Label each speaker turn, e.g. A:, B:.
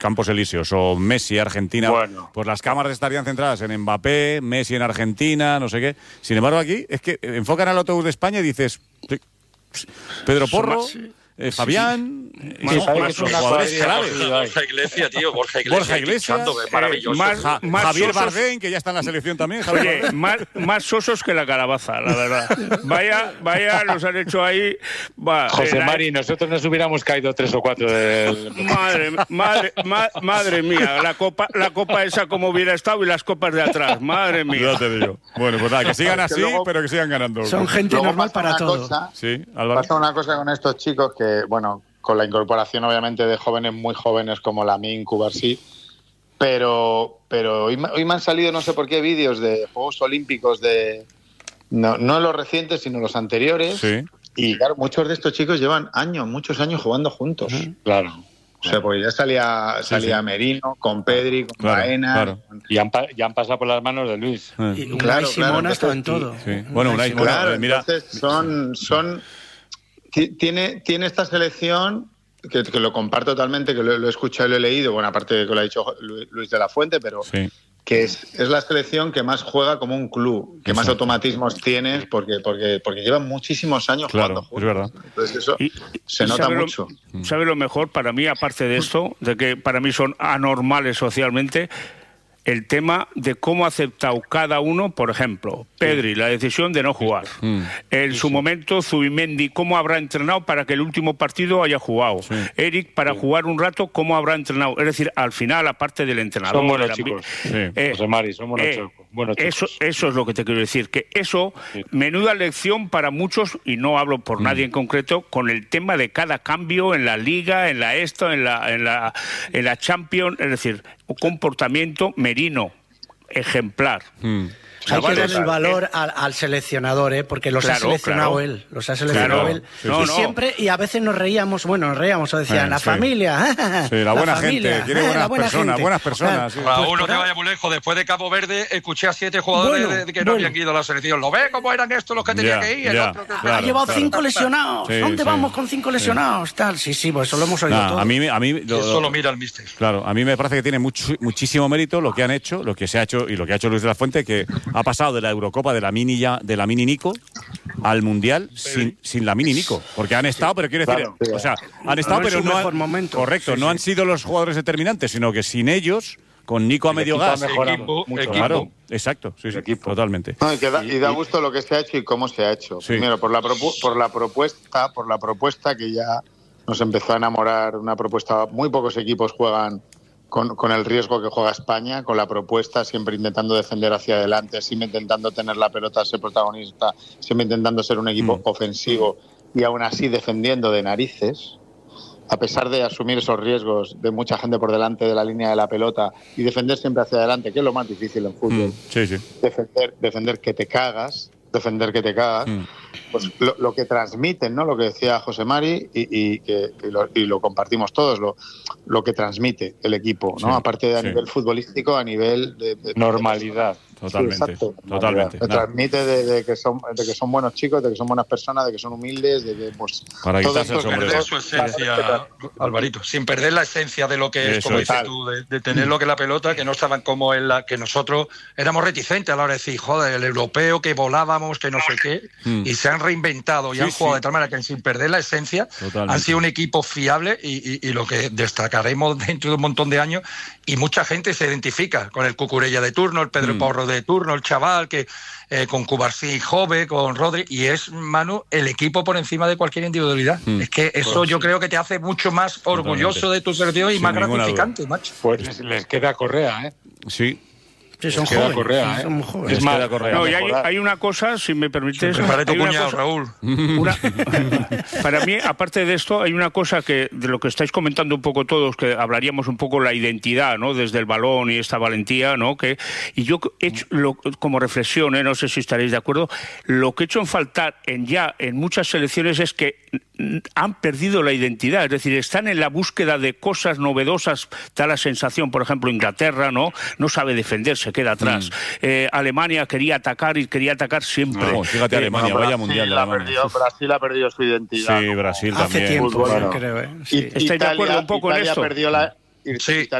A: Campos Elíseos o Messi, Argentina, pues las cámaras estarían centradas en Mbappé, Messi en Argentina, no sé qué. Sin embargo, aquí es que enfocan al autobús de España y dices, Pedro Porro, Fabián, jugadores claves.
B: Borja Iglesias, tío, Borja
A: Iglesias,
B: maravilloso.
A: Javier Bardem, que ya está en la selección también.
C: Oye, más sosos que la calabaza, la verdad. Vaya, nos han hecho ahí.
D: José Mari, nosotros nos hubiéramos caído 3 o 4 del...
C: Madre mía, la copa esa como hubiera estado y las copas de atrás, madre mía.
A: Ya te digo. Bueno, pues nada, que sigan así, pero que sigan ganando.
E: Son gente normal para todo.
A: Sí, Álvaro.
F: Pasa una cosa con estos chicos que, bueno, con la incorporación obviamente de jóvenes muy jóvenes como Lamine, Cubarsí, pero hoy me han salido no sé por qué vídeos de Juegos Olímpicos no los recientes sino los anteriores,
A: sí.
F: Y claro, muchos de estos chicos llevan muchos años jugando juntos.
D: Claro.
F: O sea, porque ya salía Merino, con Pedri, con Baena.
A: Claro.
D: Y han pasado por las manos de Luis.
E: Y Unai Simón ha estado en todo.
A: Sí. Bueno, Unai Simón,
F: claro,
A: mira.
F: Entonces tiene esta selección que lo comparto totalmente, que lo he escuchado y lo he leído, bueno, aparte de que lo ha dicho Luis de la Fuente, pero
A: sí.
F: Que es la selección que más juega como un club, que más automatismos tienes, porque llevan muchísimos años jugando juntos.
A: Es verdad.
F: Entonces eso se nota mucho.
C: ¿Sabe lo mejor para mí, aparte de esto, de que para mí son anormales socialmente? El tema de cómo ha aceptado cada uno, por ejemplo, Pedri, la decisión de no jugar. En su momento, Zubimendi, cómo habrá entrenado para que el último partido haya jugado. Sí. Eric, para jugar un rato, cómo habrá entrenado. Es decir, al final, aparte del entrenador...
D: Son buenos chicos. José Mari, son buenos chicos.
C: Eso es lo que te quiero decir, que eso, menuda lección para muchos, y no hablo por nadie en concreto, con el tema de cada cambio en la Liga, en la en la Champions, es decir, comportamiento Merino, ejemplar.
E: Hay que darle el valor al seleccionador, porque los ha seleccionado él. Los ha seleccionado él. Y siempre, y a veces nos reíamos, o decían, la familia.
A: Sí, la buena gente, quiere buenas personas.
B: Sí. Raúl, no te vayas muy lejos. Después de Cabo Verde, escuché a 7 jugadores que no habían ido a la selección. ¿Lo ves cómo eran estos los que tenían que ir?
E: Ha llevado 5 lesionados. ¿Dónde vamos con 5 lesionados? Tal. Sí, pues eso lo hemos oído todo.
A: A mí
B: eso lo mira el míster.
A: Claro, a mí me parece que tiene muchísimo mérito lo que han hecho, lo que se ha hecho y lo que ha hecho Luis de la Fuente, que ha pasado de la Eurocopa de la Mini Nico al Mundial sin la Mini Nico, porque han estado, pero quiero decir, o sea, han estado, pero no han, correcto, no han sido los jugadores determinanentes, sino que sin ellos, con Nico a medio gas,
B: equipo.
A: Claro, exacto, sí, totalmente.
F: No, y da gusto lo que se ha hecho y cómo se ha hecho. Sí. Primero por la propuesta que ya nos empezó a enamorar, una propuesta, muy pocos equipos juegan con el riesgo que juega España, con la propuesta, siempre intentando defender hacia adelante, siempre intentando tener la pelota, ser protagonista, siempre intentando ser un equipo ofensivo y aún así defendiendo de narices, a pesar de asumir esos riesgos de mucha gente por delante de la línea de la pelota y defender siempre hacia adelante, que es lo más difícil en fútbol. Defender que te cagas, pues lo que transmiten, ¿no? Lo que decía José Mari y lo compartimos todos, lo que transmite el equipo, ¿no? Aparte de a nivel futbolístico, a nivel de
D: normalidad.
A: Totalmente.
F: Me transmite de que son buenos chicos, de que son buenas personas, de que son humildes, de que pues
A: para quitarse el sombrero.
B: Perder su esencia, Alvarito, sin perder la esencia de lo que es, como dices tú, de tener lo que es la pelota, que no estaban como en la que nosotros éramos reticentes a la hora de decir, joder, el europeo, que volábamos, que no sé qué, y se han reinventado y han jugado de tal manera que sin perder la esencia han sido un equipo fiable y lo que destacaremos dentro de un montón de años, y mucha gente se identifica con el Cucurella de turno, el Pedro Porro de turno, el chaval que con Cubarsí Jove, con Rodri, y es, Manu, el equipo por encima de cualquier individualidad. Es que eso yo creo que te hace mucho más orgulloso de tu selección y más gratificante, macho.
D: Pues les queda Correa, ¿eh?
A: Sí.
E: Sí, son jóvenes.
C: Son jóvenes. Es más, no, y hay una cosa, si me permites.
B: Prepara tu cuñado, Raúl.
C: Para mí, aparte de esto, hay una cosa que de lo que estáis comentando un poco todos, que hablaríamos un poco la identidad, ¿no? Desde el balón y esta valentía, ¿no? Y yo he hecho como reflexión, no sé si estaréis de acuerdo, lo que he hecho en faltar en muchas selecciones es que han perdido la identidad, es decir, están en la búsqueda de cosas novedosas, da la sensación, por ejemplo, Inglaterra, no sabe defenderse, queda atrás. Alemania quería atacar siempre.
A: No, fíjate, Alemania, vaya mundial de Alemania.
F: Brasil ha perdido su identidad.
A: Sí, Brasil también.
E: Hace tiempo, creo.
C: Sí. ¿Estáis de acuerdo un poco
F: Italia
C: en esto?
F: Perdió irse